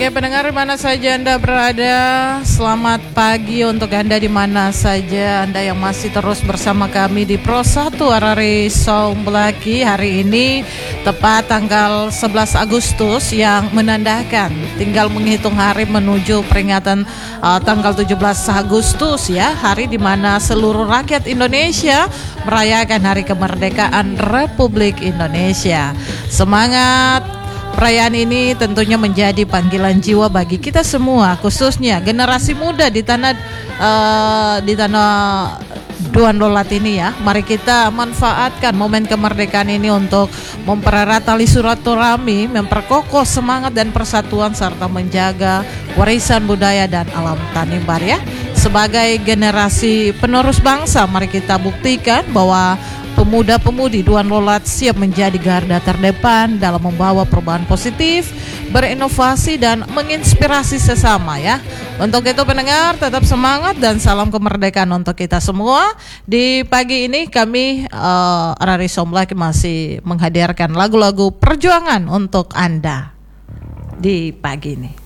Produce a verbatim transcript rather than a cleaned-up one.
Ya pendengar di mana saja Anda berada, selamat pagi untuk Anda di mana saja Anda yang masih terus bersama kami di Pro satu Arari Somblaki. Hari ini tepat tanggal sebelas Agustus yang menandakan tinggal menghitung hari menuju peringatan uh, tanggal tujuh belas Agustus ya, hari di mana seluruh rakyat Indonesia merayakan hari kemerdekaan Republik Indonesia. Semangat! Perayaan ini tentunya menjadi panggilan jiwa bagi kita semua, khususnya generasi muda di tanah uh, di tanah Duan Lolat ini ya. Mari kita manfaatkan momen kemerdekaan ini untuk mempererat tali silaturahmi, memperkokoh semangat dan persatuan serta menjaga warisan budaya dan alam tanimbar ya. Sebagai generasi penerus bangsa, mari kita buktikan bahwa pemuda-pemudi Duan Lolat siap menjadi garda terdepan dalam membawa perubahan positif, berinovasi dan menginspirasi sesama ya. Untuk itu pendengar tetap semangat dan salam kemerdekaan untuk kita semua. Di pagi ini kami uh, Arari Somblaki masih menghadirkan lagu-lagu perjuangan untuk Anda di pagi ini.